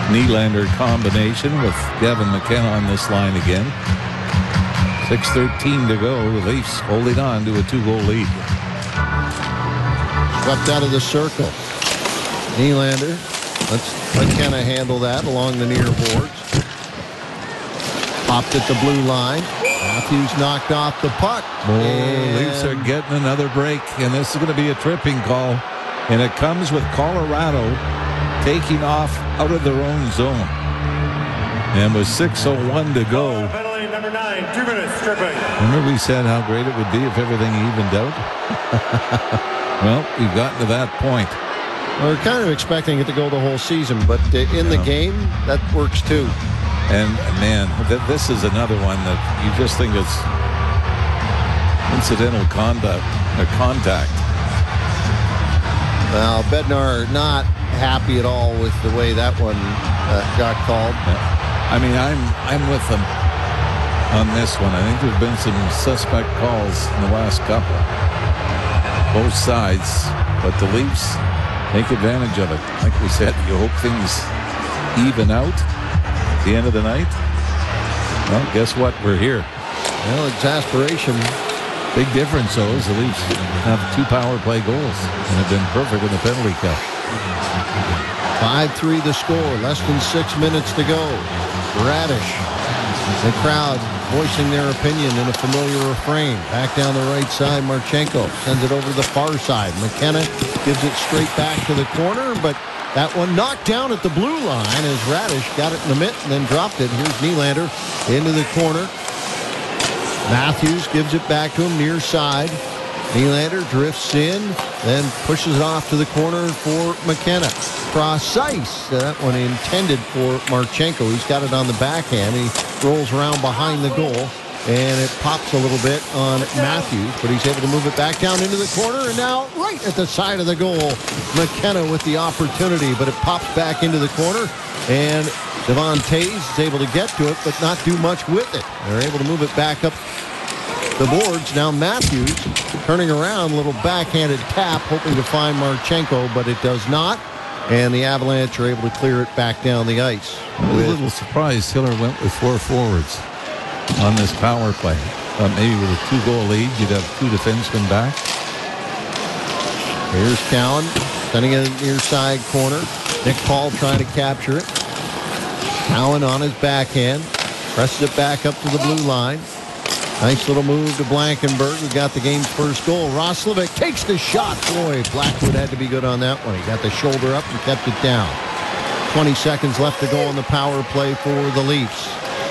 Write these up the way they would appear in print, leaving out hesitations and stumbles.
Nylander combination with Gavin McKenna on this line again. 6:13 to go. The Leafs holding on to a 2-goal lead. Swept out of the circle. Nylander. Let's McKenna handle that along the near boards. Popped at the blue line. Matthews knocked off the puck. Leafs are getting another break, and this is going to be a tripping call. And it comes with Colorado taking off out of their own zone. And with 6:01 to go. Penalty number 9, 2 minutes tripping. Remember we said how great it would be if everything evened out? Well, we've gotten to that point. We're kind of expecting it to go the whole season, but in the game, that works too. And, man, this is another one that you just think it's incidental contact. Well, Bednar not happy at all with the way that one got called. Yeah. I mean, I'm with them on this one. I think there's been some suspect calls in the last couple. Both sides, but the Leafs take advantage of it. Like we said, you hope things even out at the end of the night. Well, guess what? We're here. Well, exasperation. Big difference, though, is the Leafs have 2 power play goals and have been perfect in the penalty kill. 5-3 the score. Less than 6 minutes to go. Radish. The crowd voicing their opinion in a familiar refrain. Back down the right side, Marchenko sends it over to the far side. McKenna gives it straight back to the corner, but that one knocked down at the blue line as Radish got it in the mitt and then dropped it. Here's Nylander into the corner. Matthews gives it back to him near side. Nylander drifts in, then pushes it off to the corner for McKenna. Cross ice. That one intended for Marchenko. He's got it on the backhand. He rolls around behind the goal, and it pops a little bit on Matthews, but he's able to move it back down into the corner, and now right at the side of the goal. McKenna with the opportunity, but it pops back into the corner, and Devon Toews is able to get to it, but not do much with it. They're able to move it back up the boards. Now Matthews turning around, little backhanded tap, hoping to find Marchenko, but it does not. And the Avalanche are able to clear it back down the ice. I was a little surprised Hiller went with 4 forwards on this power play. Maybe with a 2-goal lead, you'd have 2 defensemen back. Here's Cowan sending it near side corner. Nick Paul trying to capture it. Cowan on his backhand. Presses it back up to the blue line. Nice little move to Blankenberg, who got the game's first goal. Roslovic takes the shot. Boy, Blackwood had to be good on that one. He got the shoulder up and kept it down. 20 seconds left to go on the power play for the Leafs.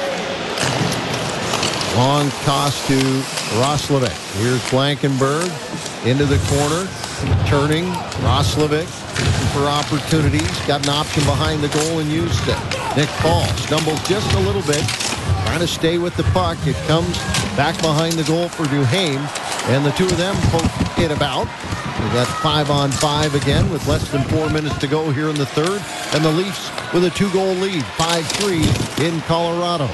Long toss to Roslovic. Here's Blankenberg into the corner. Turning. Roslovic for opportunities. Got an option behind the goal and used it. Nick Paul stumbles just a little bit. Trying to stay with the puck. It comes back behind the goal for Duhaime. And the two of them poke it about. We got 5-on-5 again with less than 4 minutes to go here in the third. And the Leafs with a 2-goal lead. 5-3 in Colorado.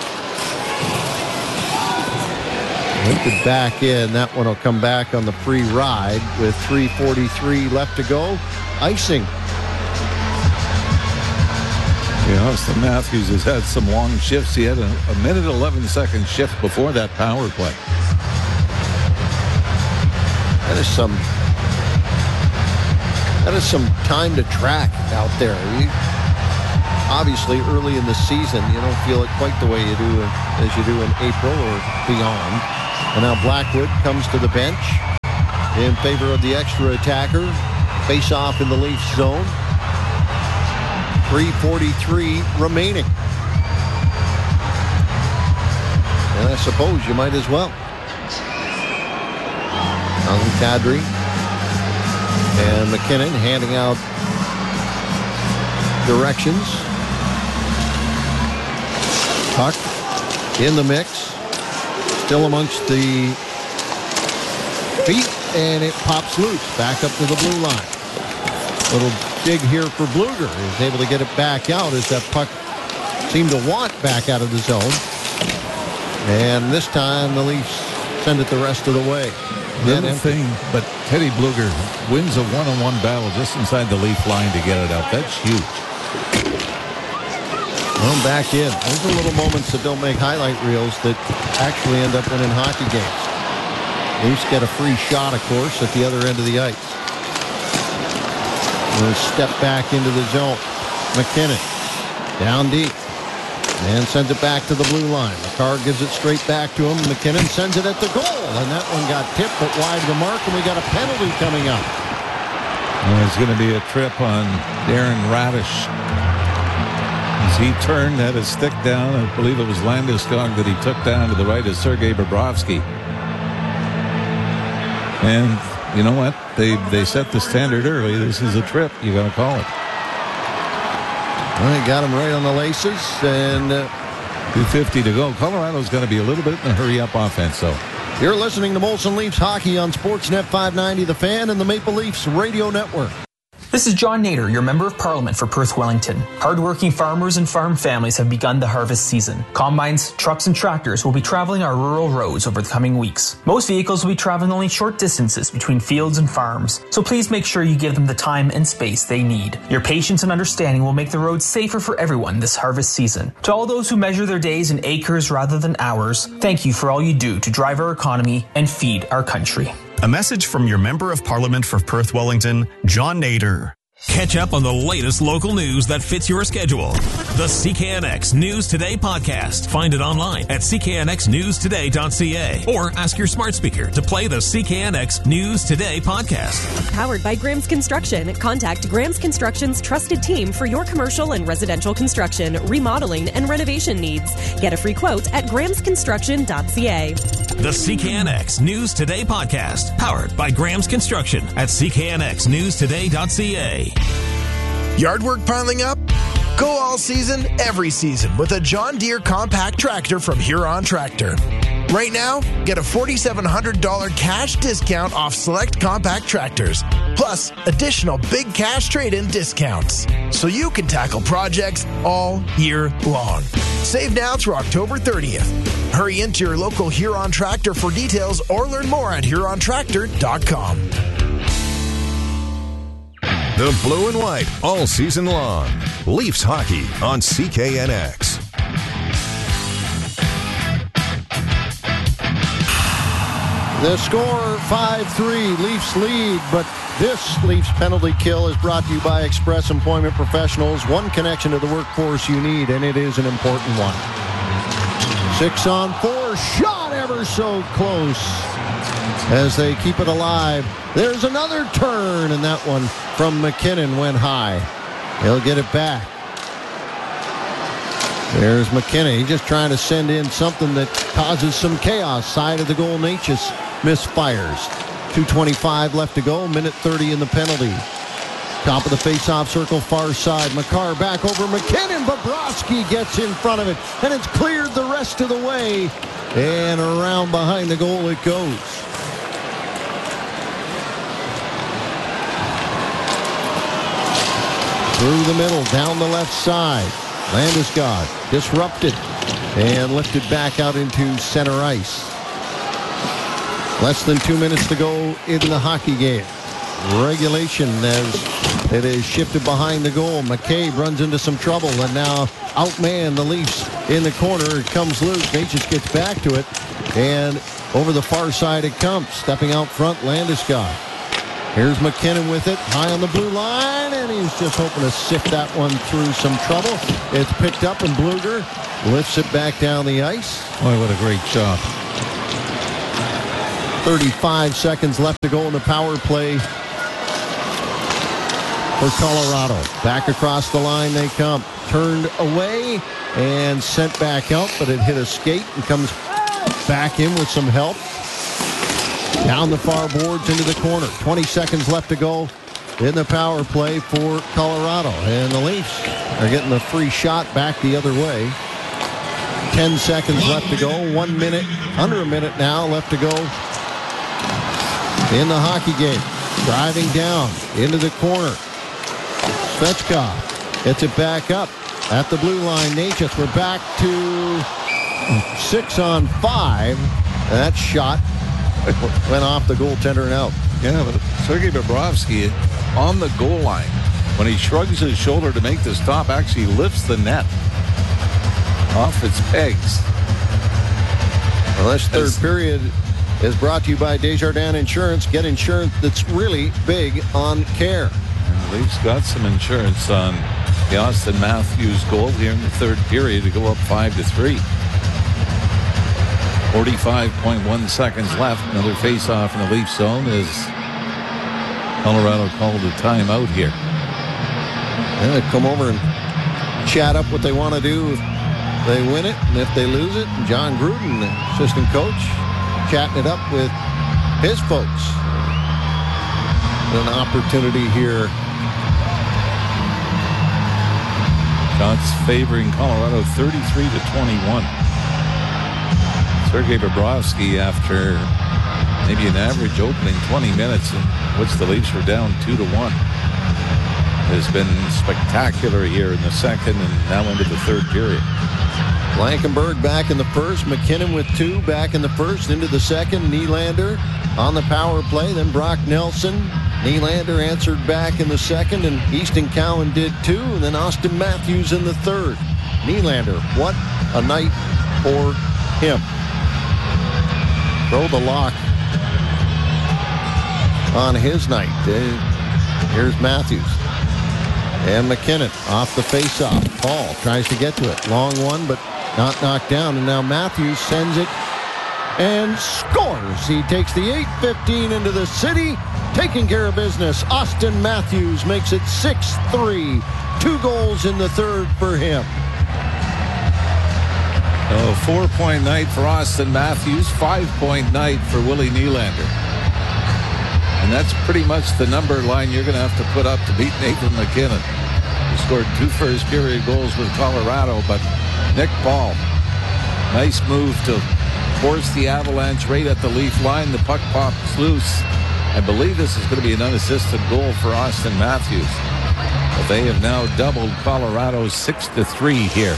Linked it back in. That one will come back on the free ride with 3:43 left to go. Icing. Yeah, Austin Matthews has had some long shifts. He had a minute 11-second shift before that power play. That is some time to track out there. Obviously, early in the season, you don't feel it quite the way you do as you do in April or beyond. And now Blackwood comes to the bench in favor of the extra attacker. Face off in the Leafs zone. 3:43 remaining. And I suppose you might as well. Kadri and McKinnon handing out directions. Puck in the mix. Still amongst the feet, and it pops loose back up to the blue line. Little dig here for Bluger. He's able to get it back out as that puck seemed to want back out of the zone. And this time the Leafs send it the rest of the way. Little thing, but Teddy Bluger wins a one-on-one battle just inside the Leaf line to get it out. That's huge. Well, back in. Those are little moments that don't make highlight reels that actually end up winning hockey games. Leafs get a free shot, of course, at the other end of the ice. We'll step back into the zone. McKinnon down deep. And sends it back to the blue line. Makar gives it straight back to him. McKinnon sends it at the goal. And that one got tipped but wide of the mark. And we got a penalty coming up. And there's going to be a trip on Darren Radish. As he turned, had his stick down. I believe it was Landeskog that he took down to the right of Sergei Bobrovsky. And you know what? They set the standard early. This is a trip. You got to call it. Well, they got him right on the laces, and 2:50 to go. Colorado's going to be a little bit in a hurry-up offense, though. You're listening to Molson Leafs Hockey on Sportsnet 590, The Fan, and the Maple Leafs Radio Network. This is John Nader, your Member of Parliament for Perth Wellington. Hardworking farmers and farm families have begun the harvest season. Combines, trucks, and tractors will be traveling our rural roads over the coming weeks. Most vehicles will be traveling only short distances between fields and farms, so please make sure you give them the time and space they need. Your patience and understanding will make the roads safer for everyone this harvest season. To all those who measure their days in acres rather than hours, thank you for all you do to drive our economy and feed our country. A message from your Member of Parliament for Perth Wellington, John Nader. Catch up on the latest local news that fits your schedule. The CKNX News Today podcast. Find it online at cknxnewstoday.ca or ask your smart speaker to play the CKNX News Today podcast. Powered by Graham's Construction. Contact Graham's Construction's trusted team for your commercial and residential construction, remodeling, and renovation needs. Get a free quote at grahamsconstruction.ca. The CKNX News Today podcast. Powered by Graham's Construction at cknxnewstoday.ca. Yard work piling up? Go all season, every season with a John Deere compact tractor from Huron Tractor. Right now, get a $4,700 cash discount off select compact tractors, plus additional big cash trade-in discounts, so you can tackle projects all year long. Save now through October 30th. Hurry into your local Huron Tractor for details or learn more at HuronTractor.com. The blue and white all season long. Leafs hockey on CKNX. The score 5-3, Leafs lead, but this Leafs penalty kill is brought to you by Express Employment Professionals. One connection to the workforce you need, and it is an important one. 6-on-4, shot ever so close as they keep it alive. There's another turn, and that one from McKinnon went high. He'll get it back. There's McKinnon. He's just trying to send in something that causes some chaos. Side of the goal, Necas misfires. 2:25 left to go. Minute 30 in the penalty. Top of the face-off circle, far side. Makar back over McKinnon. Bobrovsky gets in front of it, and it's cleared the rest of the way. And around behind the goal it goes. Through the middle, down the left side. Landeskog disrupted and lifted back out into center ice. Less than 2 minutes to go in the hockey game. Regulation as it is shifted behind the goal. McCabe runs into some trouble and now outman the Leafs in the corner. It comes loose. Necas gets back to it, and over the far side it comes. Stepping out front, Landeskog. Here's McKinnon with it, high on the blue line, and he's just hoping to sift that one through some trouble. It's picked up, and Bluger lifts it back down the ice. Boy, what a great job. 35 seconds left to go in the power play for Colorado. Back across the line they come. Turned away and sent back out, but it hit a skate and comes back in with some help. Down the far boards into the corner. 20 seconds left to go in the power play for Colorado. And the Leafs are getting a free shot back the other way. 10 seconds left to go. 1 minute, under a minute now left to go in the hockey game. Driving down into the corner. Svechkov gets it back up at the blue line. Necas, we're back to 6-on-5. That shot went off the goaltender and out. Yeah, but Sergei Bobrovsky on the goal line, when he shrugs his shoulder to make the stop, actually lifts the net. off its pegs. Well, this third period is brought to you by Desjardins Insurance. Get insurance that's really big on care. And the Leafs got some insurance on the Austin Matthews goal here in the third period to go up 5-3. 45.1 seconds left. Another face-off in the Leaf zone as Colorado called a timeout here. Yeah, they come over and chat up what they want to do if they win it and if they lose it. And John Gruden, the assistant coach, chatting it up with his folks. An opportunity here. Shots favoring Colorado 33-21. Sergei Bobrovsky, after maybe an average opening 20 minutes in which the Leafs were down 2-1, has been spectacular here in the second and now into the third period. Blankenberg back in the first. McKinnon with 2 back in the first into the second. Nylander on the power play. Then Brock Nelson. Nylander answered back in the second, and Easton Cowan did too. And then Austin Matthews in the third. Nylander, what a night for him. Throw the lock on his night. Here's Matthews. And McKinnon off the faceoff. Paul tries to get to it. Long one, but not knocked down. And now Matthews sends it and scores. He takes the 8:15 into the city, taking care of business. Austin Matthews makes it 6-3. 2 goals in the third for him. A 4-point night for Austin Matthews, 5-point night for Willie Nylander. And that's pretty much the number line you're going to have to put up to beat Nathan McKinnon, who scored 2 first-period goals with Colorado. But Nick Paul, nice move to force the Avalanche right at the Leaf line. The puck pops loose. I believe this is going to be an unassisted goal for Austin Matthews. But they have now doubled Colorado 6-3 here.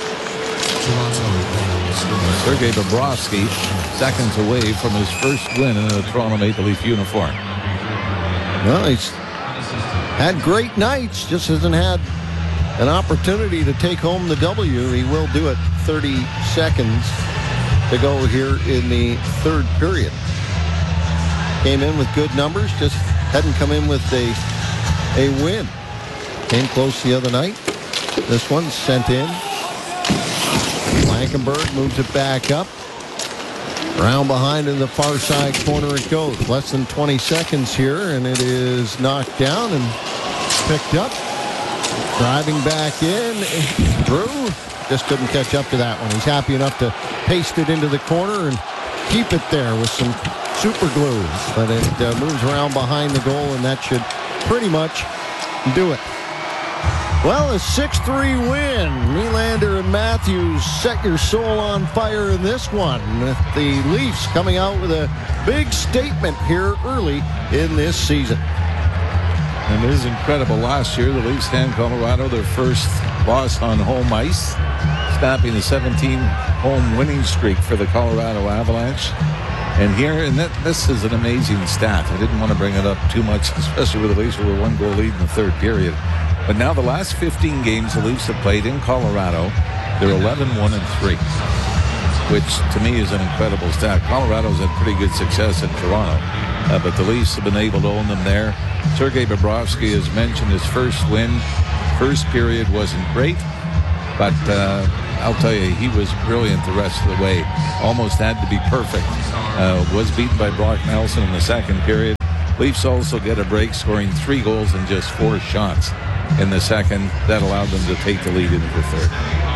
Sergei Bobrovsky, seconds away from his first win in a Toronto Maple Leaf uniform. Well, he's had great nights, just hasn't had an opportunity to take home the W. He will do it. 30 seconds to go here in the third period. Came in with good numbers, just hadn't come in with a win. Came close the other night. This one's sent in. Blankenberg moves it back up. Around behind in the far side corner it goes. Less than 20 seconds here, and it is knocked down and picked up. Driving back in. Drew just couldn't catch up to that one. He's happy enough to paste it into the corner and keep it there with some super glue. But it moves around behind the goal, and that should pretty much do it. Well, a 6-3 win. Nylander and Matthews set your soul on fire in this one. The Leafs coming out with a big statement here early in this season. And it is incredible. Last year, the Leafs hand Colorado their first loss on home ice, snapping a 17-home winning streak for the Colorado Avalanche. And here, and this is an amazing stat. I didn't want to bring it up too much, especially with the Leafs who were 1-goal lead in the third period. But now the last 15 games the Leafs have played in Colorado, they're 11-1-3, which to me is an incredible stat. Colorado's had pretty good success in Toronto, but the Leafs have been able to own them there. Sergei Bobrovsky has mentioned his first win. First period wasn't great, but I'll tell you, he was brilliant the rest of the way. Almost had to be perfect. Was beaten by Brock Nelson in the second period. Leafs also get a break, scoring 3 goals in just 4 shots in the second. That allowed them to take the lead into the third.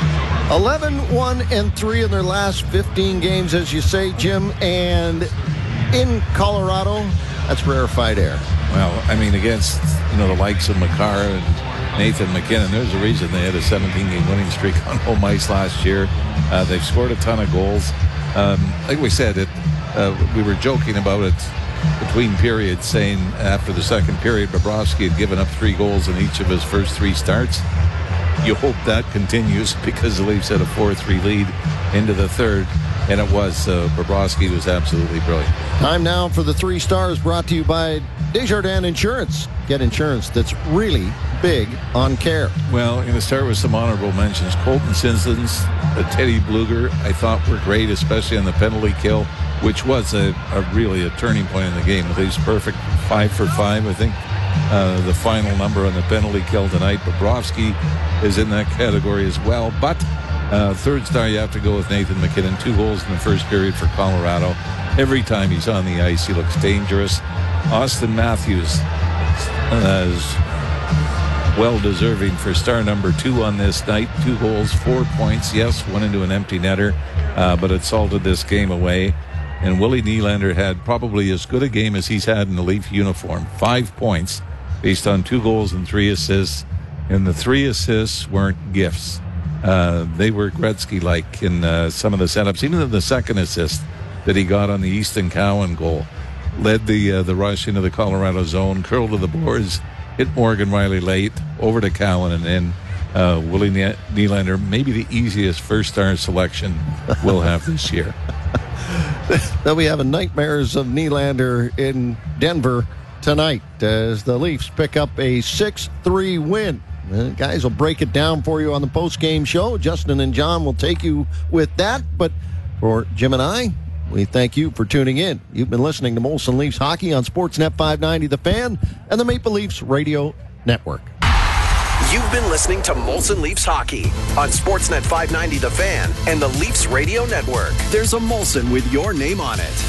11-1-3 in their last 15 games, as you say, Jim. And in Colorado, that's rarefied air. Well, I mean, against the likes of Makar and Nathan McKinnon, there's a reason they had a 17-game winning streak on home ice last year. They've scored a ton of goals. Like we said, we were joking about it between periods, saying after the second period, Bobrovsky had given up 3 goals in each of his first 3 starts. you hope that continues because the Leafs had a 4-3 lead into the third, and it was. Bobrovsky was absolutely brilliant. Time now for the 3 stars, brought to you by Desjardins Insurance. Get insurance that's really big on care. Well, I'm going to start with some honorable mentions. Colton Sissons, Teddy Bluger, I thought were great, especially on the penalty kill, which was really a turning point in the game. The Leafs perfect 5 for 5, I think. The final number on the penalty kill tonight. Bobrovsky is in that category as well. But third star, you have to go with Nathan MacKinnon. 2 goals in the first period for Colorado. Every time he's on the ice, he looks dangerous. Austin Matthews is well-deserving for star number 2 on this night. 2 goals, 4 points. Yes, one into an empty netter, but it salted this game away. And Willie Nylander had probably as good a game as he's had in the Leaf uniform. 5 points based on 2 goals and 3 assists. And the 3 assists weren't gifts. They were Gretzky-like in some of the setups. Even the second assist that he got on the Easton Cowan goal led the rush into the Colorado zone, curled to the boards, hit Morgan Riley late, over to Cowan, and then Willie Nylander, maybe the easiest first-star selection we'll have this year. They'll be having nightmares of Nylander in Denver tonight as the Leafs pick up a 6-3 win. The guys will break it down for you on the post-game show. Justin and John will take you with that. But for Jim and I, we thank you for tuning in. You've been listening to Molson Leafs Hockey on Sportsnet 590 The Fan and the Maple Leafs Radio Network. You've been listening to Molson Leafs Hockey on Sportsnet 590 The Fan and the Leafs Radio Network. There's a Molson with your name on it.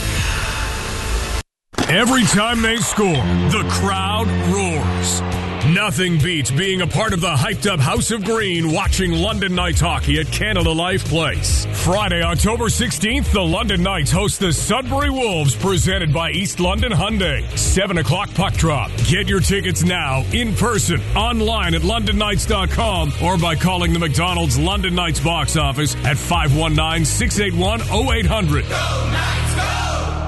Every time they score, the crowd roars. Nothing beats being a part of the hyped-up House of Green watching London Knights hockey at Canada Life Place. Friday, October 16th, the London Knights host the Sudbury Wolves, presented by East London Hyundai. 7 o'clock puck drop. Get your tickets now, in person, online at LondonKnights.com, or by calling the McDonald's London Knights box office at 519-681-0800. Go Knights, go!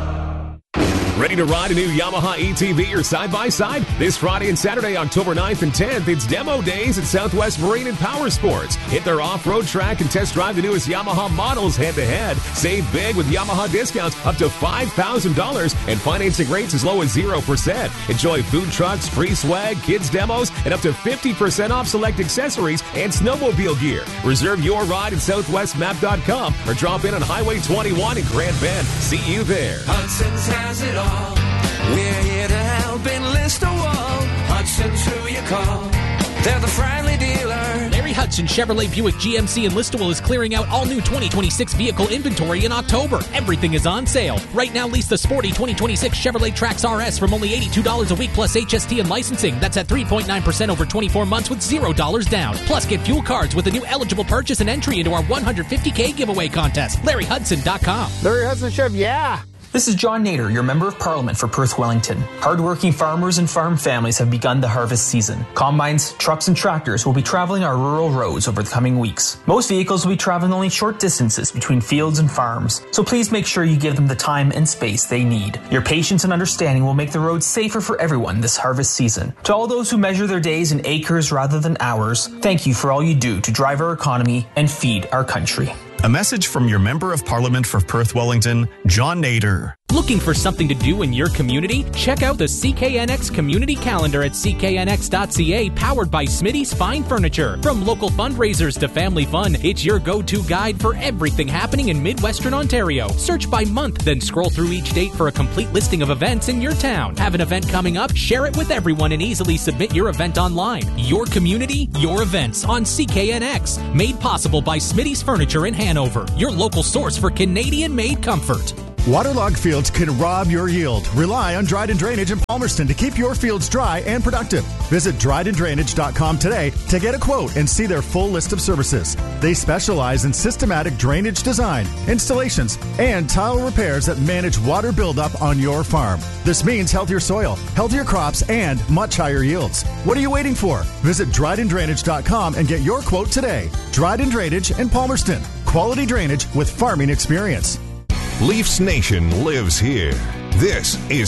Ready to ride a new Yamaha ATV or side-by-side? This Friday and Saturday, October 9th and 10th, it's demo days at Southwest Marine and Power Sports. Hit their off-road track and test drive the newest Yamaha models head-to-head. Save big with Yamaha discounts up to $5,000 and financing rates as low as 0%. Enjoy food trucks, free swag, kids demos, and up to 50% off select accessories and snowmobile gear. Reserve your ride at southwestmap.com or drop in on Highway 21 in Grand Bend. See you there. Hudson's has it all. We're here to help enlist a wall. Hudson's who you call. They're the friendly dealer. Larry Hudson Chevrolet Buick GMC in Listowel is clearing out all new 2026 vehicle inventory in October. Everything is on sale. Right now, lease the sporty 2026 Chevrolet Trax RS from only $82 a week plus HST and licensing. That's at 3.9% over 24 months with $0 down. Plus, get fuel cards with a new eligible purchase and entry into our $150K giveaway contest. LarryHudson.com. Larry Hudson Chev, yeah. This is John Nader, your Member of Parliament for Perth Wellington. Hardworking farmers and farm families have begun the harvest season. Combines, trucks, and tractors will be traveling our rural roads over the coming weeks. Most vehicles will be traveling only short distances between fields and farms, so please make sure you give them the time and space they need. Your patience and understanding will make the roads safer for everyone this harvest season. To all those who measure their days in acres rather than hours, thank you for all you do to drive our economy and feed our country. A message from your Member of Parliament for Perth Wellington, John Nader. Looking for something to do in your community? Check out the CKNX Community Calendar at cknx.ca, powered by Smitty's Fine Furniture. From local fundraisers to family fun, it's your go-to guide for everything happening in Midwestern Ontario. Search by month, then scroll through each date for a complete listing of events in your town. Have an event coming up? Share it with everyone and easily submit your event online. Your community, your events on CKNX. Made possible by Smitty's Furniture in Hanover, your local source for Canadian-made comfort. Waterlogged fields can rob your yield. Rely on Dryden Drainage in Palmerston to keep your fields dry and productive. Visit drydendrainage.com today to get a quote and see their full list of services. They specialize in systematic drainage design, installations, and tile repairs that manage water buildup on your farm. This means healthier soil, healthier crops, and much higher yields. What are you waiting for? Visit drydendrainage.com and get your quote today. Dryden Drainage in Palmerston. Quality drainage with farming experience. Leafs Nation lives here. This is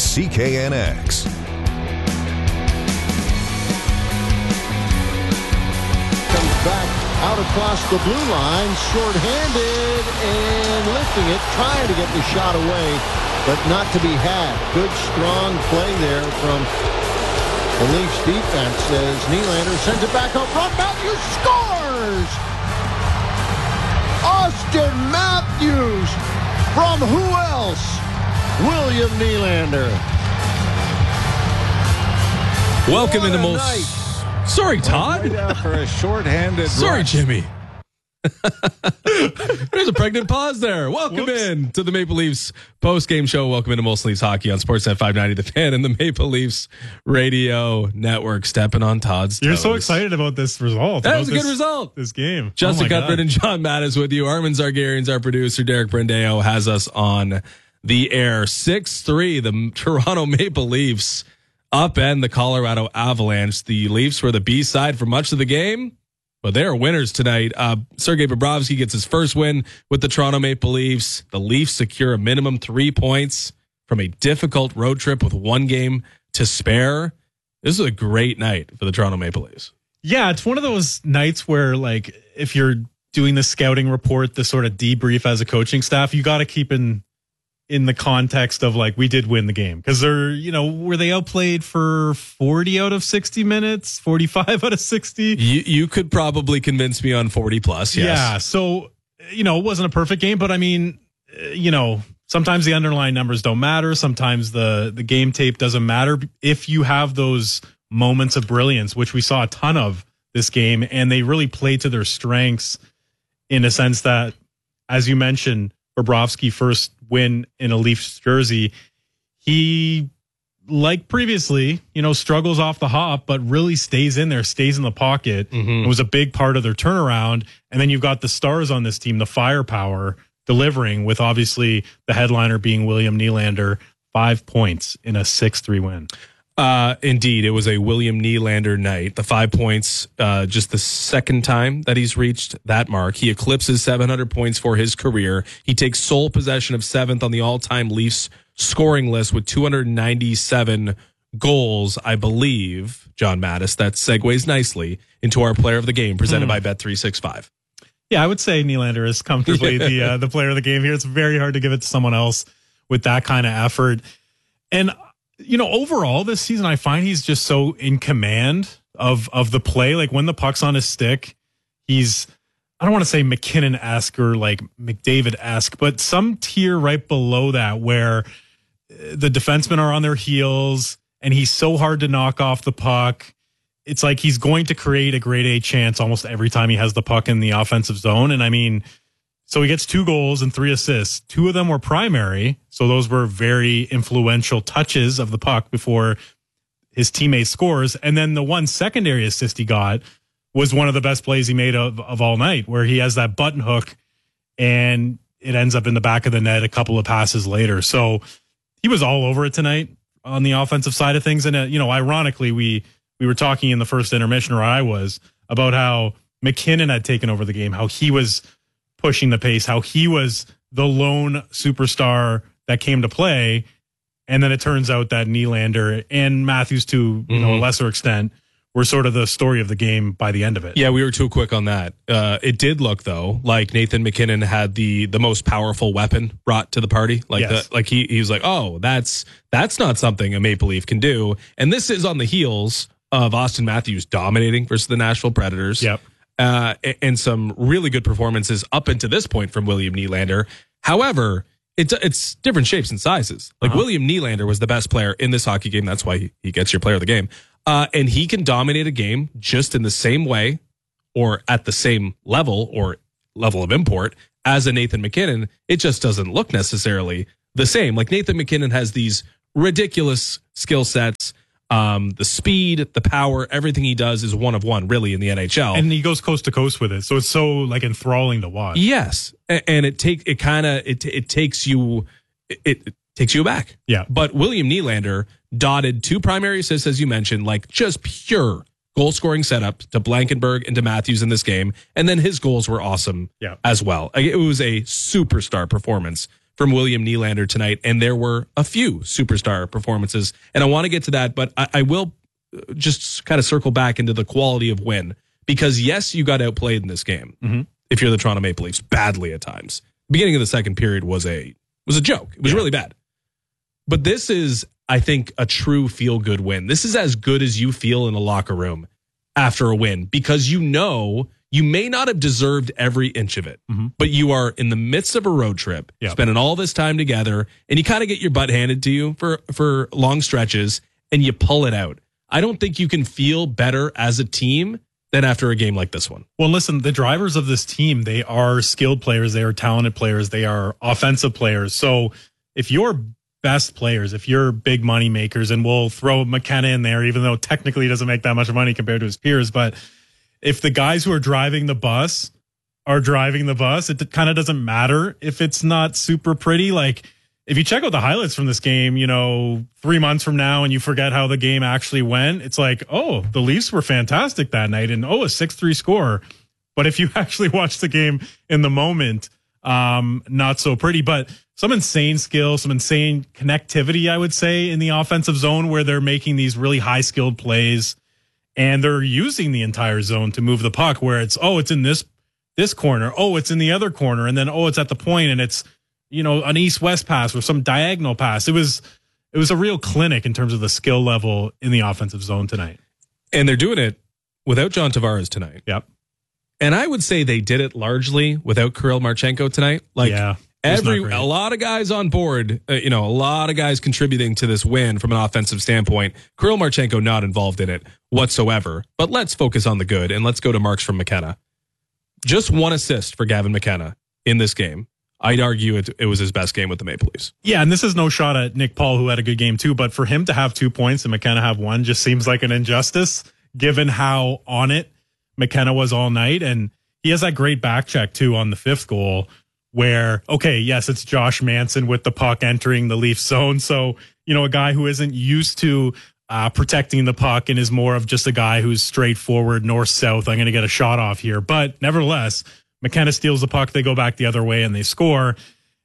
CKNX. back out across the blue line, short-handed and lifting it, trying to get the shot away, but not to be had. Good, strong play there from the Leafs defense as Nylander sends it back up front. Matthews scores! Austin Matthews from who else? William Nylander. Welcome into most. Sorry, Todd. Right for a short-handed. Sorry, rush. Jimmy. There's a pregnant pause there. Welcome in to the Maple Leafs post-game show. Welcome into Molson Leafs Hockey on Sportsnet 590 The Fan and the Maple Leafs Radio Network. Stepping on Todd's toes. You're so excited about this result. That was a good result. This game. Justin Cuthbert and John Mattis with you. Armin Zargarian's our producer. Derek Brandeo has us on the air. 6-3, the Toronto Maple Leafs upend the Colorado Avalanche. The Leafs were the B-side for much of the game, but they are winners tonight. Sergei Bobrovsky gets his first win with the Toronto Maple Leafs. The Leafs secure a minimum 3 points from a difficult road trip with one game to spare. This is a great night for the Toronto Maple Leafs. Yeah, it's one of those nights where, like, if you're doing the scouting report, the sort of debrief as a coaching staff, you got to keep in the context of, like, we did win the game. Because they're, were they outplayed for 40 out of 60 minutes, 45 out of 60? You could probably convince me on 40 plus, yes. Yeah, so, it wasn't a perfect game, but I mean, sometimes the underlying numbers don't matter. Sometimes the game tape doesn't matter. If you have those moments of brilliance, which we saw a ton of this game, and they really played to their strengths in a sense that, as you mentioned, Bobrovsky first win in a Leafs jersey. He, like previously, struggles off the hop, but really stays in there, stays in the pocket. It was a big part of their turnaround. And then you've got the stars on this team, the firepower delivering, with obviously the headliner being William Nylander, 5 points in a 6-3 win. Indeed, it was a William Nylander night. The 5 points, just the second time that he's reached that mark. He eclipses 700 points for his career. He takes sole possession of 7th on the all-time Leafs scoring list with 297 goals, I believe, John Mattis. That segues nicely into our player of the game presented by Bet365. Yeah, I would say Nylander is comfortably the player of the game here. It's very hard to give it to someone else with that kind of effort. And overall this season, I find he's just so in command of the play. Like, when the puck's on his stick, he's, I don't want to say McKinnon-esque or like McDavid-esque, but some tier right below that where the defensemen are on their heels and he's so hard to knock off the puck. It's like he's going to create a grade A chance almost every time he has the puck in the offensive zone. And I mean, so he gets 2 goals and 3 assists. 2 of them were primary, so those were very influential touches of the puck before his teammate scores. And then the one secondary assist he got was one of the best plays he made of all night, where he has that button hook and it ends up in the back of the net a couple of passes later. So he was all over it tonight on the offensive side of things. And, ironically, we were talking in the first intermission, or I was, about how McKinnon had taken over the game, how he was pushing the pace, how he was the lone superstar that came to play. And then it turns out that Nylander and Matthews, to a lesser extent, were sort of the story of the game by the end of it. Yeah, we were too quick on that. It did look, though, like Nathan McKinnon had the most powerful weapon brought to the party. Like, yes. He was like, oh, that's not something a Maple Leaf can do. And this is on the heels of Austin Matthews dominating versus the Nashville Predators. Yep. And some really good performances up until this point from William Nylander. However, it's different shapes and sizes. Like, William Nylander was the best player in this hockey game. That's why he gets your player of the game. And he can dominate a game just in the same way or at the same level or level of import as a Nathan McKinnon. It just doesn't look necessarily the same. Like, Nathan McKinnon has these ridiculous skill sets. The speed, the power, everything he does is one of one, really, in the NHL. And he goes coast to coast with it, so it's so like enthralling to watch. Yes, and it takes you aback. Yeah. But William Nylander dotted 2 primary assists, as you mentioned, like just pure goal scoring setup to Blankenberg and to Matthews in this game, and then his goals were awesome as well. It was a superstar performance from William Nylander tonight, and there were a few superstar performances, and I want to get to that, but I will just kind of circle back into the quality of win, Because yes, you got outplayed in this game. If you're the Toronto Maple Leafs, badly at times. The beginning of the second period was a joke. It was really bad. But this is, I think, a true feel-good win. This is as good as you feel in a locker room after a win, because you know you may not have deserved every inch of it, but you are in the midst of a road trip, spending all this time together, and you kind of get your butt handed to you for long stretches, and you pull it out. I don't think you can feel better as a team than after a game like this one. Well, listen, the drivers of this team, they are skilled players, they are talented players, they are offensive players. So if you're best players, if you're big money makers, and we'll throw McKenna in there, even though technically he doesn't make that much money compared to his peers, but if the guys who are driving the bus, it kind of doesn't matter if it's not super pretty. Like, if you check out the highlights from this game, 3 months from now and you forget how the game actually went, it's like, oh, the Leafs were fantastic that night, and a 6-3 score. But if you actually watch the game in the moment, not so pretty. But some insane skill, some insane connectivity, I would say, in the offensive zone, where they're making these really high skilled plays and they're using the entire zone to move the puck, where it's in this corner, it's in the other corner, and then it's at the point, and it's an east-west pass or some diagonal pass. It was a real clinic in terms of the skill level in the offensive zone tonight. And they're doing it without John Tavares tonight. Yep. And I would say they did it largely without Kirill Marchenko tonight. A lot of guys on board, a lot of guys contributing to this win from an offensive standpoint. Kirill Marchenko not involved in it whatsoever. But let's focus on the good, and let's go to marks from McKenna. Just 1 assist for Gavin McKenna in this game. I'd argue it was his best game with the Maple Leafs. Yeah, and this is no shot at Nick Paul, who had a good game too, but for him to have 2 points and McKenna have 1 just seems like an injustice, given how on it McKenna was all night. And he has that great back check too on the 5th goal, where, yes, it's Josh Manson with the puck entering the Leafs zone. So, a guy who isn't used to protecting the puck and is more of just a guy who's straightforward, north-south, I'm going to get a shot off here. But nevertheless, McKenna steals the puck, they go back the other way, and they score.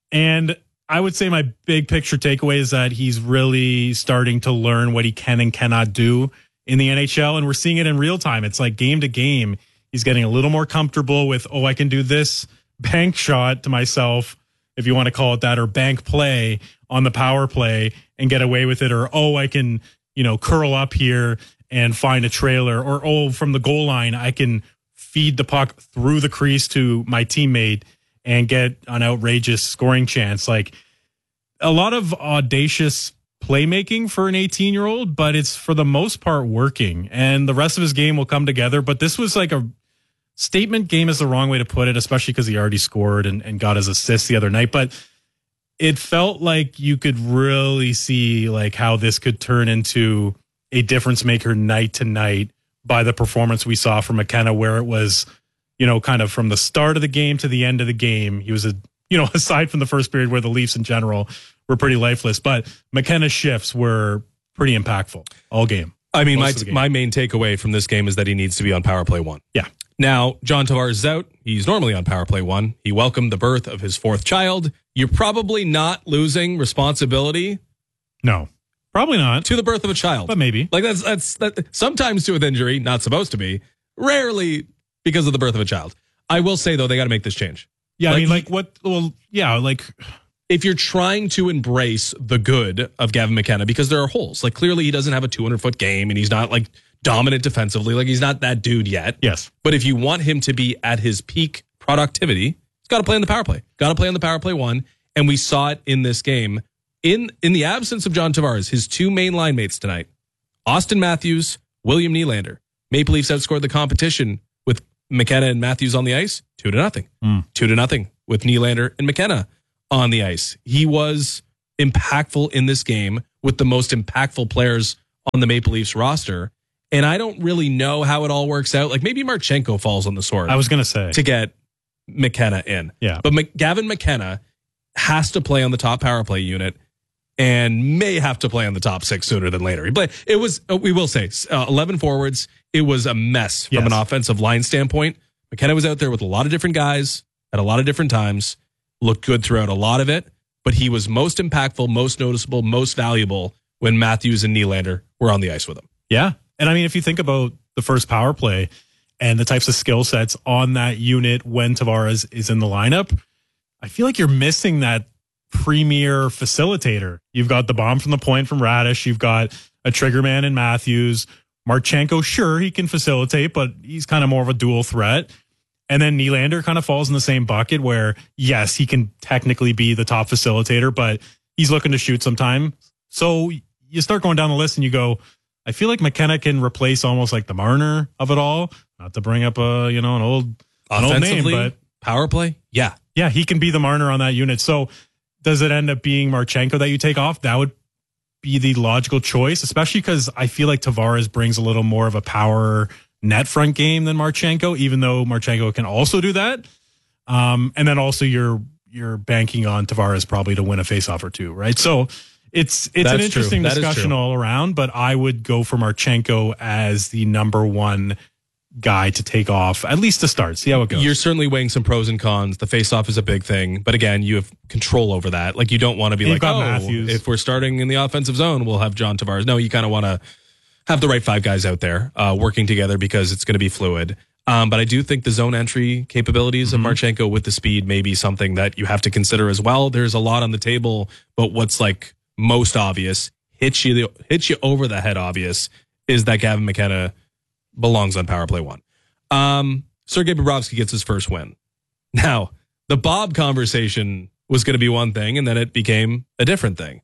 And I would say my big picture takeaway is that he's really starting to learn what he can and cannot do in the NHL, and we're seeing it in real time. It's like game to game, he's getting a little more comfortable with, I can do this bank shot to myself, if you want to call it that, or bank play on the power play and get away with it, or I can curl up here and find a trailer, or from the goal line I can feed the puck through the crease to my teammate and get an outrageous scoring chance. Like, a lot of audacious playmaking for an 18-year-old, but it's for the most part working, and the rest of his game will come together. But this was like a statement game is the wrong way to put it, especially because he already scored and got his assist the other night. But it felt like you could really see like how this could turn into a difference maker night to night by the performance we saw from McKenna, where it was, kind of from the start of the game to the end of the game. He was aside from the first period where the Leafs in general were pretty lifeless, but McKenna's shifts were pretty impactful all game. I mean, my main takeaway from this game is that he needs to be on power play 1. Yeah. Now, John Tavares is out. He's normally on power play 1. He welcomed the birth of his 4th child. You're probably not losing responsibility. No, probably not. To the birth of a child. But maybe. Like that's sometimes to with injury, not supposed to be. Rarely because of the birth of a child. I will say, though, they got to make this change. Yeah, if you're trying to embrace the good of Gavin McKenna, because there are holes. Like, clearly he doesn't have a 200-foot game, and he's not like dominant defensively. Like, he's not that dude yet. Yes. But if you want him to be at his peak productivity, he's got to play on the power play. Got to play on the power play 1. And we saw it in this game. In the absence of John Tavares, his 2 main line mates tonight, Austin Matthews, William Nylander. Maple Leafs outscored the competition with McKenna and Matthews on the ice 2-0. 2-0 with Nylander and McKenna on the ice. He was impactful in this game with the most impactful players on the Maple Leafs roster. And I don't really know how it all works out. Like, maybe Marchenko falls on the sword. I was going to say. To get McKenna in. Yeah. But Gavin McKenna has to play on the top power play unit and may have to play on the top 6 sooner than later. But it was, we will say, 11 forwards. It was a mess from an offensive line standpoint. McKenna was out there with a lot of different guys at a lot of different times. Looked good throughout a lot of it, but he was most impactful, most noticeable, most valuable when Matthews and Nylander were on the ice with him. Yeah. And I mean, if you think about the first power play, and the types of skill sets on that unit when Tavares is in the lineup, I feel like you're missing that premier facilitator. You've got the bomb from the point from Radish. You've got a trigger man in Matthews. Marchenko, sure, he can facilitate, but he's kind of more of a dual threat. And then Nylander kind of falls in the same bucket where, yes, he can technically be the top facilitator, but he's looking to shoot sometime. So you start going down the list and you go, I feel like McKenna can replace almost like the Marner of it all. Not to bring up an old name, but power play. Yeah, he can be the Marner on that unit. So does it end up being Marchenko that you take off? That would be the logical choice, especially because I feel like Tavares brings a little more of a power net front game than Marchenko, even though Marchenko can also do that. And then also you're banking on Tavares probably to win a faceoff or two, right? So it's an interesting discussion all around, but I would go for Marchenko as the number one guy to take off, at least to start. See how it goes. You're certainly weighing some pros and cons. The faceoff is a big thing, but again, you have control over that. Like, you don't want to be like, Matthews. If we're starting in the offensive zone, we'll have John Tavares. No, you kind of want to have the right five guys out there working together because it's going to be fluid. But I do think the zone entry capabilities of Marchenko with the speed may be something that you have to consider as well. There's a lot on the table, but what's like most obvious, hits you over the head obvious, is that Gavin McKenna belongs on power play 1. Sergei Bobrovsky gets his first win. Now, the Bob conversation was going to be one thing, and then it became a different thing.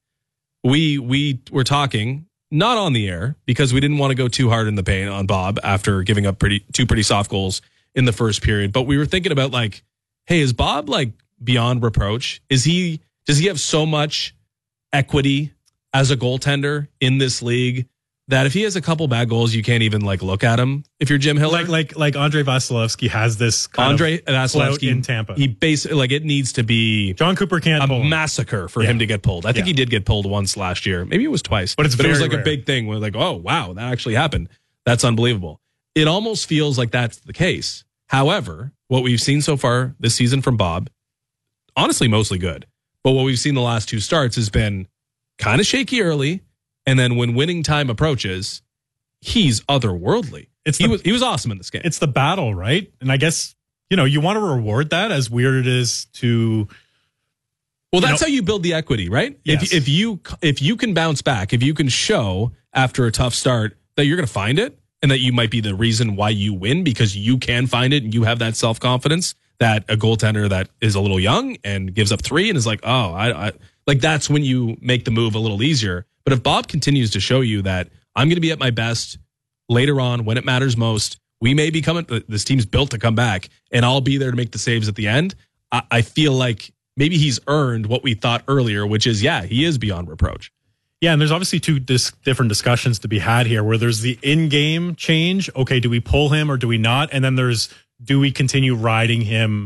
We were talking, not on the air, because we didn't want to go too hard in the paint on Bob after giving up two pretty soft goals in the first period. But we were thinking about, like, hey, is Bob like beyond reproach? Does he have so much equity as a goaltender in this league that if he has a couple bad goals, you can't even like look at him if you're Jim Hiller? Like Andrei Vasilevsky has this kind of Vasilevsky in Tampa. He basically, like, it needs to be John Cooper can't pull massacre for him to get pulled. I think he did get pulled once last year. Maybe it was twice. But it was like rare. A big thing where, like, oh wow, that actually happened. That's unbelievable. It almost feels like that's the case. However, what we've seen so far this season from Bob, honestly, mostly good. But what we've seen the last two starts has been kind of shaky early. And then when winning time approaches, he's otherworldly. He was awesome in this game. It's the battle, right? And I guess, you want to reward that, as weird it is to. Well, that's how you build the equity, right? Yes. If you can bounce back, if you can show after a tough start that you're going to find it, and that you might be the reason why you win because you can find it and you have that self-confidence that a goaltender that is a little young and gives up 3 and is like, oh, I like, that's when you make the move a little easier. But if Bob continues to show you that I'm going to be at my best later on when it matters most, we may be coming, this team's built to come back, and I'll be there to make the saves at the end. I feel like maybe he's earned what we thought earlier, which is, he is beyond reproach. Yeah, and there's obviously two different discussions to be had here, where there's the in-game change. Okay, do we pull him or do we not? And then there's, do we continue riding him,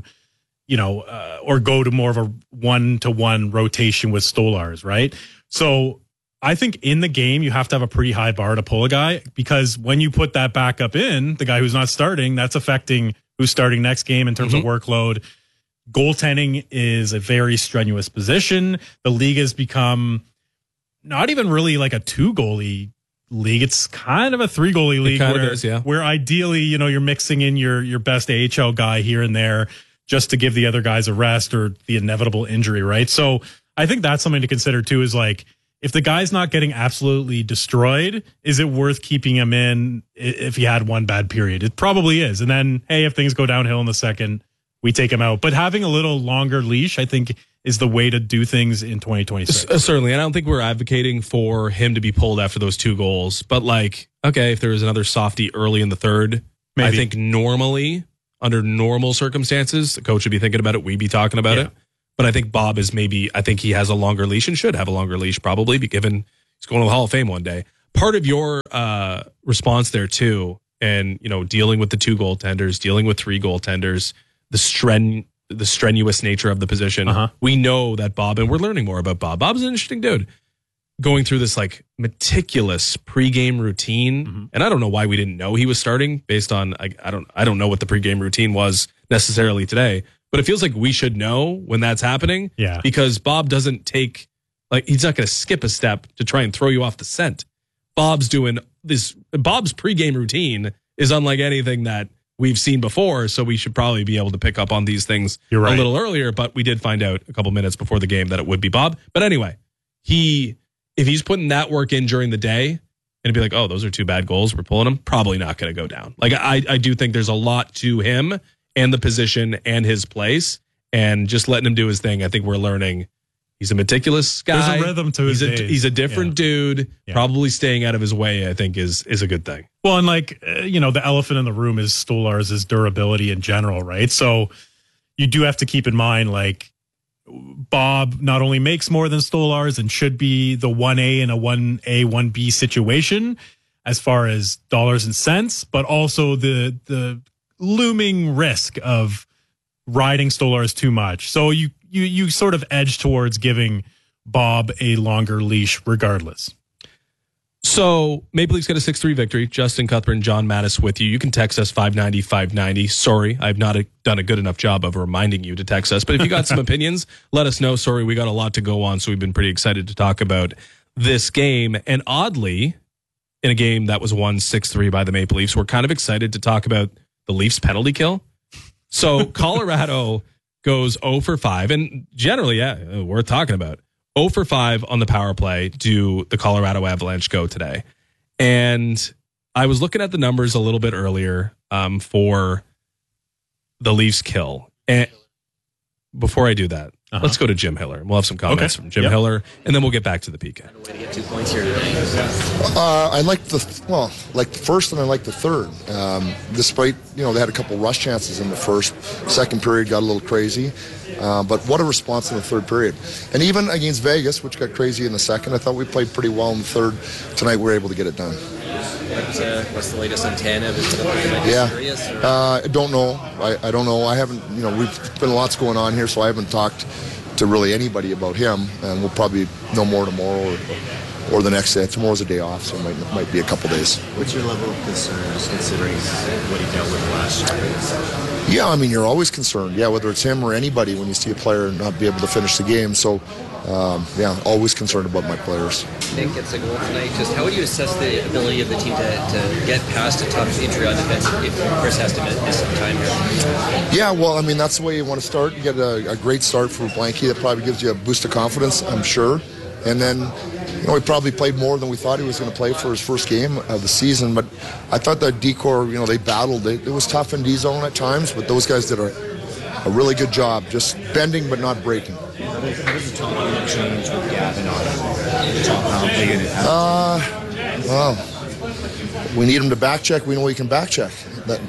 or go to more of a 1-to-1 rotation with Stolarz, right? So I think in the game, you have to have a pretty high bar to pull a guy, because when you put that backup in, the guy who's not starting, that's affecting who's starting next game in terms of workload. Goaltending is a very strenuous position. The league has become not even really like a 2-goalie league. It's kind of a 3-goalie league where ideally, you're mixing in your best AHL guy here and there just to give the other guys a rest or the inevitable injury, right? So I think that's something to consider too, is like, if the guy's not getting absolutely destroyed, is it worth keeping him in if he had one bad period? It probably is. And then, hey, if things go downhill in the second, we take him out. But having a little longer leash, I think, is the way to do things in 2026. Certainly. And I don't think we're advocating for him to be pulled after those 2 goals. But, like, okay, if there was another softie early in the third, maybe. I think normally, under normal circumstances, the coach would be thinking about it. We'd be talking about it. But I think Bob is I think he has a longer leash and should have a longer leash, probably, given he's going to the Hall of Fame one day. Part of your response there, too, and, dealing with the 2 goaltenders, dealing with 3 goaltenders, the strenuous nature of the position. We know that Bob, and we're learning more about Bob. Bob's an interesting dude. Going through this, like, meticulous pregame routine. And I don't know why we didn't know he was starting based on, I don't know what the pregame routine was necessarily today. But it feels like we should know when that's happening. Yeah. Because Bob doesn't take, like, he's not going to skip a step to try and throw you off the scent. Bob's doing this. Bob's pregame routine is unlike anything that we've seen before, so we should probably be able to pick up on these things a little earlier, but we did find out a couple minutes before the game that it would be Bob. But anyway, if he's putting that work in during the day and be like, oh, those are 2 bad goals, we're pulling them, probably not going to go down. Like, I do think there's a lot to him and the position and his place, and just letting him do his thing. I think we're learning he's a meticulous guy. There's a rhythm to his days. He's a different dude. Yeah. Probably staying out of his way, I think, is a good thing. Well, and the elephant in the room is Stolarz' durability in general, right? So you do have to keep in mind, like, Bob not only makes more than Stolarz and should be the 1A in a 1A, 1B situation as far as dollars and cents, but also the looming risk of riding Stolarz too much. So you sort of edge towards giving Bob a longer leash regardless. So Maple Leafs get a 6-3 victory. Justin Cuthbert, John Mattis with you. You can text us 590-590. Sorry, I've not done a good enough job of reminding you to text us. But if you got some opinions, let us know. Sorry, we got a lot to go on, so we've been pretty excited to talk about this game. And oddly, in a game that was won 6-3 by the Maple Leafs, we're kind of excited to talk about the Leafs penalty kill. So Colorado goes 0 for 5. And generally, yeah, worth talking about. 0 for 5 on the power play do the Colorado Avalanche go today. And I was looking at the numbers a little bit earlier for the Leafs kill. And before I do that, let's go to Jim Hiller. We'll have some comments from Jim Hiller, and then we'll get back to the PK. Way to get 2 points here today. I like the first and I like the third. Despite, they had a couple rush chances in the first. Second period got a little crazy. But what a response in the third period. And even against Vegas, which got crazy in the second, I thought we played pretty well in the third. Tonight we were able to get it done. What's the latest on Tanev? I don't know. I don't know. I haven't, we've been lots going on here, so I haven't talked to really anybody about him. And we'll probably know more tomorrow or the next day. Tomorrow's a day off, so it might be a couple days. What's your level of concern just considering what he dealt with last year? Yeah, you're always concerned. Yeah, whether it's him or anybody when you see a player not be able to finish the game. So, always concerned about my players. Nick gets a goal tonight. Just how would you assess the ability of the team to get past a tough injury on defense if Chris has to miss some time here? Yeah, well, that's the way you want to start. You get a great start for Blanky. That probably gives you a boost of confidence, I'm sure. And then, he probably played more than we thought he was going to play for his first game of the season. But I thought that D-Corps, they battled. It was tough in D-zone at times, but those guys did a really good job, just bending but not breaking. How does the top line change with Gavin on the top power unit? Well, we need him to back check. We know he can back check.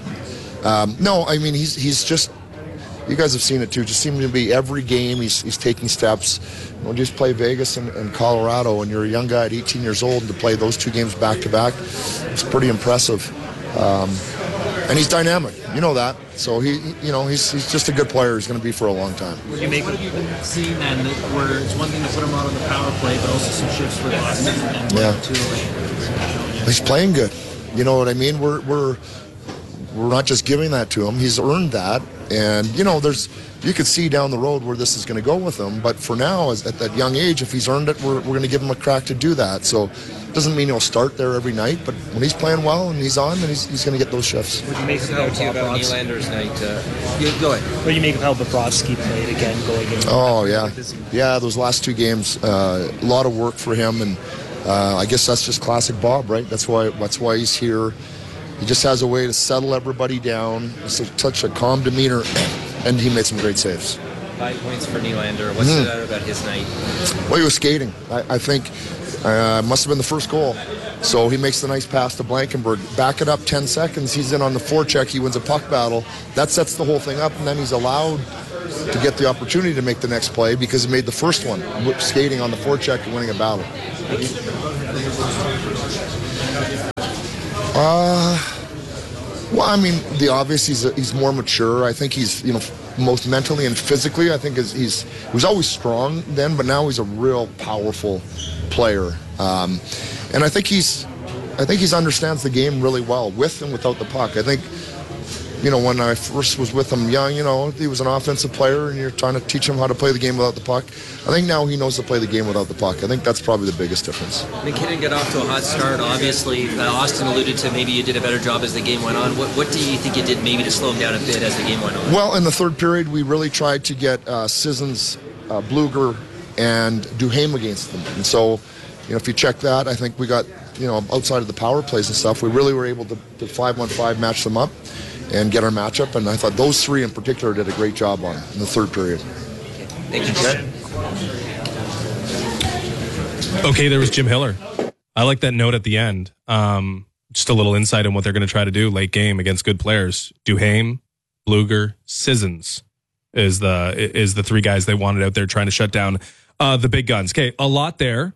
He's just. You guys have seen it too. Just seems to be every game he's taking steps. When you just play Vegas and Colorado, and you're a young guy at 18 years old, and to play those 2 games back to back, it's pretty impressive. And he's dynamic. You know that. So he's just a good player. He's going to be for a long time. What have you been seeing then, where it's one thing to put him out on the power play, but also some shifts for Boston and he's playing good. You know what I mean? We're not just giving that to him. He's earned that. And, you could see down the road where this is going to go with him. But for now, at that young age, if he's earned it, we're going to give him a crack to do that. So it doesn't mean he'll start there every night. But when he's playing well and he's on, then he's going to get those shifts. What do you make of how Nylander's night? Go ahead. What do you make of how Bobrovsky played again going in? Oh, yeah. Yeah, those last 2 games, a lot of work for him. And I guess that's just classic Bob, right? That's why he's here. He just has a way to settle everybody down. It's such a calm demeanor, and he made some great saves. 5 points for Nylander. What's that about his night? Well, he was skating. I think must have been the first goal. So he makes the nice pass to Blankenberg. Back it up 10 seconds. He's in on the forecheck. He wins a puck battle. That sets the whole thing up, and then he's allowed to get the opportunity to make the next play because he made the first one, skating on the forecheck and winning a battle. The obvious, he's more mature. I think he's, most mentally and physically, I think he was always strong then, but now he's a real powerful player. And I think he understands the game really well, with and without the puck. I think when I first was with him young, he was an offensive player, and you're trying to teach him how to play the game without the puck. I think now he knows to play the game without the puck. I think that's probably the biggest difference. McKinnon got off to a hot start, obviously. Austin alluded to maybe you did a better job as the game went on. What do you think you did maybe to slow him down a bit as the game went on? Well, in the third period, we really tried to get Sissons, Bluger, and Duhaime against them. And so, if you check that, I think we got, outside of the power plays and stuff, we really were able to 5-1-5 match them up and get our matchup. And I thought those three in particular did a great job in the third period. Thank you. Okay, there was Jim Hiller. I like that note at the end. Just a little insight on what they're going to try to do late game against good players. Duhaime, Bluger, Sissons is the three guys they wanted out there trying to shut down the big guns. Okay, a lot there.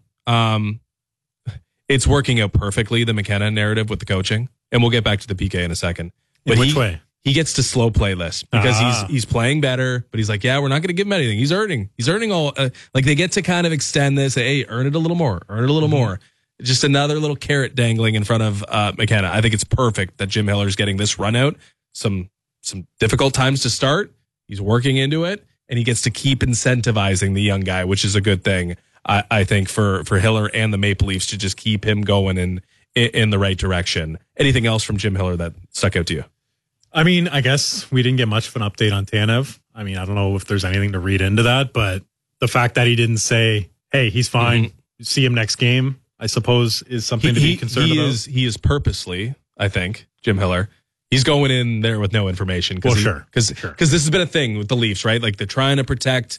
It's working out perfectly, the McKenna narrative with the coaching. And we'll get back to the PK in a second. But which way? He gets to slow play this because he's playing better, but he's like, yeah, we're not going to give him anything. He's earning all, like they get to kind of extend this. Hey, earn it a little more, more. Just another little carrot dangling in front of McKenna. I think it's perfect that Jim Hiller's getting this run out. Some difficult times to start. He's working into it, and he gets to keep incentivizing the young guy, which is a good thing, I think, for Hiller and the Maple Leafs to just keep him going in the right direction. Anything else from Jim Hiller that stuck out to you? I mean, I guess we didn't get much of an update on Tanev. I mean, I don't know if there's anything to read into that, but the fact that he didn't say, hey, he's fine, see him next game, I suppose, is something to be concerned about. He is purposely, I think, Jim Hiller, he's going in there with no information. Because this has been a thing with the Leafs, right? Like they're trying to protect,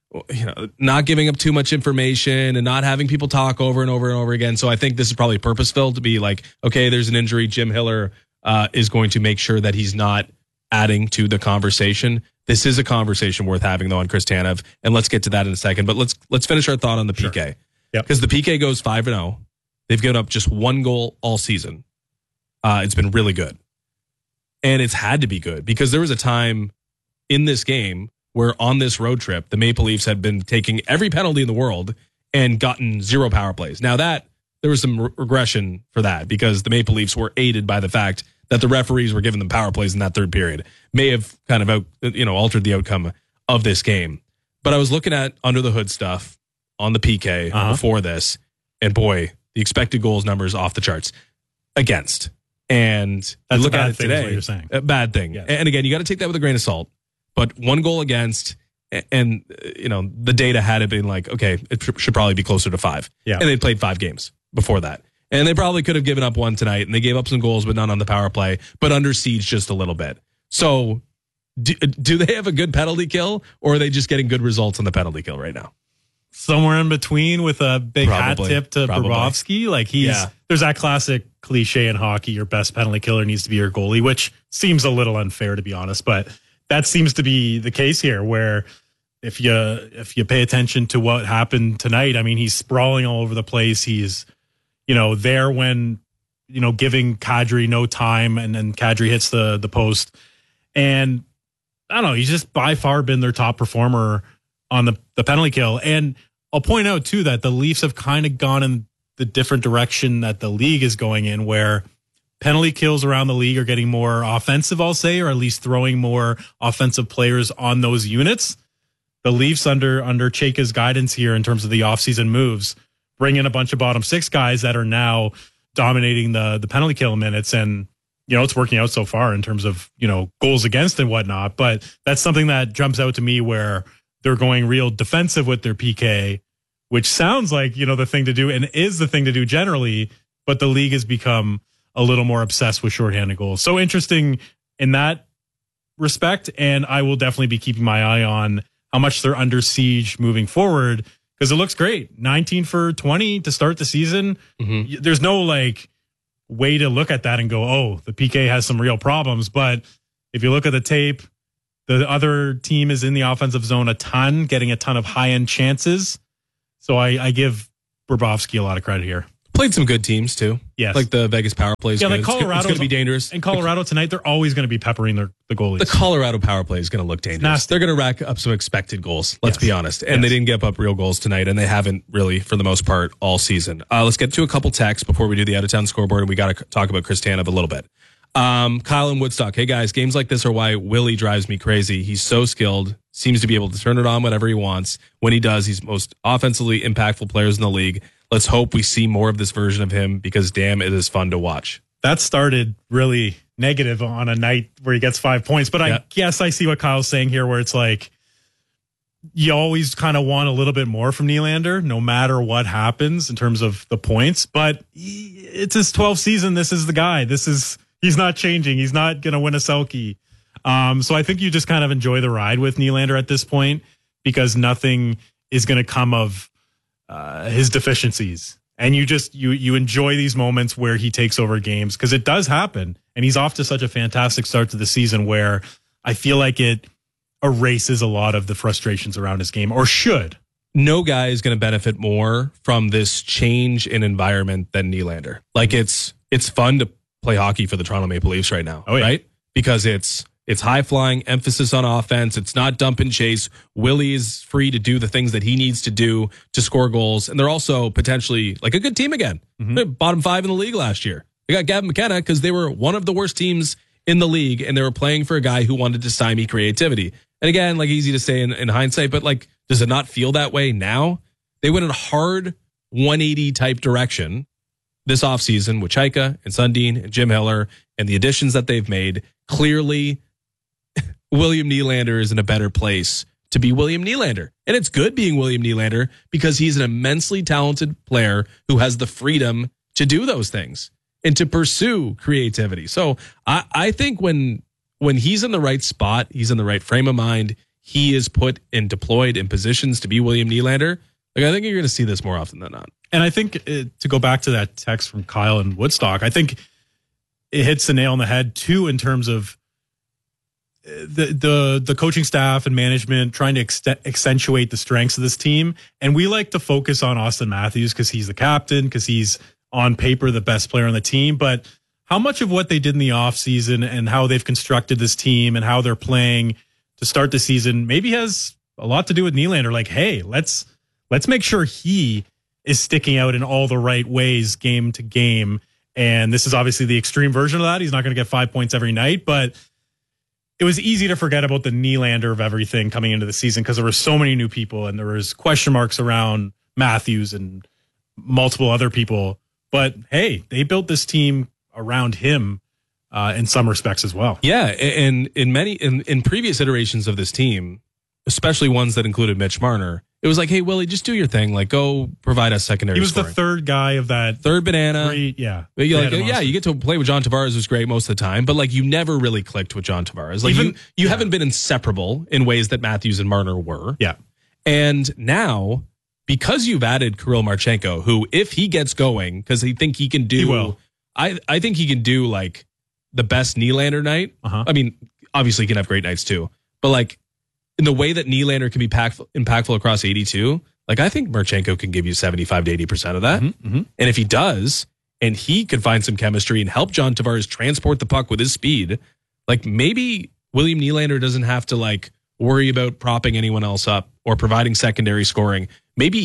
not giving up too much information and not having people talk over and over and over again. So I think this is probably purposeful to be like, okay, there's an injury. Jim Hiller is going to make sure that he's not adding to the conversation. This is a conversation worth having, though, on Chris Tanev, and let's get to that in a second. But let's finish our thought on the PK. Because the PK goes 5-0. They've given up just one goal all season. It's been really good. And it's had to be good because there was a time in this game where on this road trip, the Maple Leafs had been taking every penalty in the world and gotten 0 power plays. Now there was some regression for that because the Maple Leafs were aided by the fact that the referees were giving them power plays in that third period. May have kind of altered the outcome of this game. But I was looking at under the hood stuff on the PK before this, and boy, the expected goals numbers off the charts against. And that's look a bad at it thing, today, is what you're saying. a bad thing. Yes. And again, you got to take that with a grain of salt. But 1 goal against, and the data had it been like, okay, it should probably be closer to 5. Yeah. And they played 5 games before that. And they probably could have given up 1 tonight, and they gave up some goals, but none on the power play, but under siege just a little bit. So do they have a good penalty kill, or are they just getting good results on the penalty kill right now? Somewhere in between with a big hat tip to Bobrovsky. Like there's that classic cliche in hockey, your best penalty killer needs to be your goalie, which seems a little unfair to be honest, but that seems to be the case here where if you pay attention to what happened tonight, I mean, he's sprawling all over the place. He's, there when, giving Kadri no time and then Kadri hits the post. And I don't know, he's just by far been their top performer on the penalty kill. And I'll point out too that the Leafs have kind of gone in the different direction that the league is going in, where penalty kills around the league are getting more offensive, I'll say, or at least throwing more offensive players on those units. The Leafs under Chayka's guidance here in terms of the offseason moves, bring in a bunch of bottom 6 guys that are now dominating the penalty kill minutes. And, it's working out so far in terms of, goals against and whatnot. But that's something that jumps out to me where they're going real defensive with their PK, which sounds like, the thing to do and is the thing to do generally, but the league has become a little more obsessed with shorthanded goals. So interesting in that respect. And I will definitely be keeping my eye on how much they're under siege moving forward because it looks great. 19 for 20 to start the season. Mm-hmm. There's no way to look at that and go, oh, the PK has some real problems. But if you look at the tape, the other team is in the offensive zone a ton, getting a ton of high-end chances. So I give Bobrovsky a lot of credit here. Played some good teams, too. Yes. Like the Vegas power play is good. Like Colorado, it's going to be dangerous. And Colorado tonight, they're always going to be peppering the goalies. The Colorado power play is going to look dangerous. They're going to rack up some expected goals, let's be honest. And they didn't give up real goals tonight, and they haven't really, for the most part, all season. Let's get to a couple texts before we do the out-of-town scoreboard, and we got to talk about Chris Tanev a little bit. Kyle in Woodstock. Hey guys, games like this are why Willie drives me crazy. He's so skilled, seems to be able to turn it on whenever he wants. When he does, he's most offensively impactful players in the league. Let's hope we see more of this version of him because damn, it is fun to watch. That started really negative on a night where he gets 5 points, but I guess I see what Kyle's saying here, where it's like you always kind of want a little bit more from Nylander, no matter what happens in terms of the points. But it's his 12th season. This is the guy. He's not changing. He's not going to win a Selke. So I think you just kind of enjoy the ride with Nylander at this point because nothing is going to come of his deficiencies. And you enjoy these moments where he takes over games because it does happen. And he's off to such a fantastic start to the season where I feel like it erases a lot of the frustrations around his game, or should. No guy is going to benefit more from this change in environment than Nylander. Like it's fun to play hockey for the Toronto Maple Leafs right now, right? Because it's high flying, emphasis on offense. It's not dump and chase. Willie is free to do the things that he needs to do to score goals. And they're also potentially like a good team again. Bottom 5 in the league last year. They got Gavin McKenna because they were one of the worst teams in the league and they were playing for a guy who wanted to stymie creativity. And again, like easy to say in hindsight, but like, does it not feel that way now? They went in a hard 180 type direction this offseason with Chaika and Sundin and Jim Hiller and the additions that they've made. Clearly, William Nylander is in a better place to be William Nylander. And it's good being William Nylander because he's an immensely talented player who has the freedom to do those things and to pursue creativity. So I think when he's in the right spot, he's in the right frame of mind, he is put and deployed in positions to be William Nylander. Like I think you're going to see this more often than not. And I think to go back to that text from Kyle in Woodstock, I think it hits the nail on the head too in terms of the coaching staff and management trying to accentuate the strengths of this team. And we like to focus on Austin Matthews because he's the captain, because he's on paper the best player on the team. But how much of what they did in the offseason and how they've constructed this team and how they're playing to start the season maybe has a lot to do with Nylander. Like, hey, let's make sure he is sticking out in all the right ways game to game. And this is obviously the extreme version of that. He's not going to get 5 points every night, but it was easy to forget about the Nylander of everything coming into the season because there were so many new people and there was question marks around Matthews and multiple other people. But hey, they built this team around him in some respects as well. Yeah, and in previous iterations of this team, especially ones that included Mitch Marner, it was like, hey, Willie, just do your thing. Like, go provide us secondary He was scoring. The third guy of that. Third banana. Yeah. But you're like, yeah, you get to play with John Tavares was great most of the time, but like you never really clicked with John Tavares. Like you haven't been inseparable in ways that Matthews and Marner were. Yeah. And now, because you've added Kirill Marchenko, who, if he gets going, because I think he can do, he will. I think he can do like the best Nylander night. I mean, obviously he can have great nights too, but like in the way that Nylander can be impactful across 82, like I think Marchenko can give you 75 to 80% of that. And if he does, and he could find some chemistry and help John Tavares transport the puck with his speed, like maybe William Nylander doesn't have to like worry about propping anyone else up or providing secondary scoring. Maybe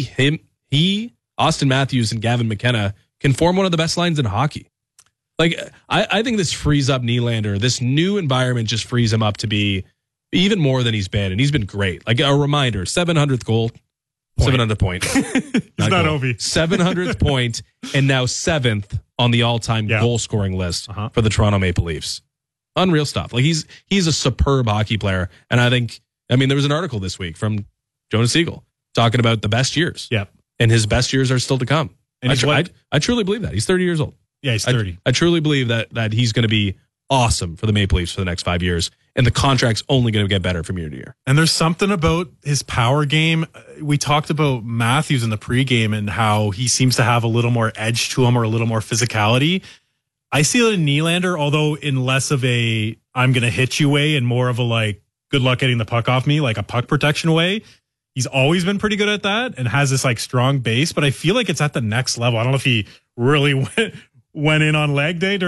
he, Austin Matthews, and Gavin McKenna can form one of the best lines in hockey. Like, I think this frees up Nylander. This new environment just frees him up to be even more than he's been. And he's been great. Like, a reminder, 700th goal, 700th point. He's not Ovi. 700th point, and now 7th on the all-time goal scoring list for the Toronto Maple Leafs. Unreal stuff. Like, he's a superb hockey player. And I mean, there was an article this week from Jonas Siegel talking about the best years. Yeah. And his best years are still to come. And I truly believe that. He's 30 years old. Yeah, he's 30. I truly believe that he's going to be awesome for the Maple Leafs for the next 5 years. And the contract's only going to get better from year to year. And there's something about his power game. We talked about Matthews in the pregame and how he seems to have a little more edge to him or a little more physicality. I see it in Nylander, although in less of a I'm going to hit you way and more of a like, good luck getting the puck off me, like a puck protection way. He's always been pretty good at that and has this like strong base, but I feel like it's at the next level. I don't know if he really went in on leg day